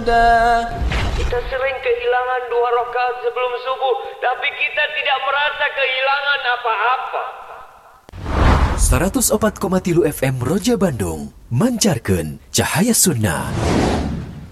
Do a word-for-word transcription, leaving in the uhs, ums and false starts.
الهدى. Kita sering kehilangan dua rakaat sebelum subuh, tapi kita tidak merasa kehilangan apa-apa. seratus opat koma tilu F M Roja Bandung, mancarkeun cahaya sunnah.